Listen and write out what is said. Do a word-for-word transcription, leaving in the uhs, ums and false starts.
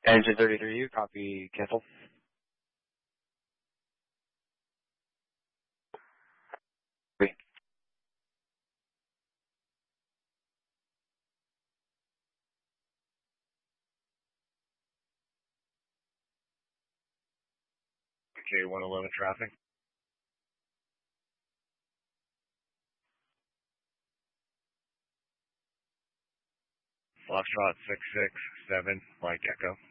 Engine thirty-three U, copy, cancel. Wait. Okay, one eleven traffic. Foxtrot six six seven, Mike Echo.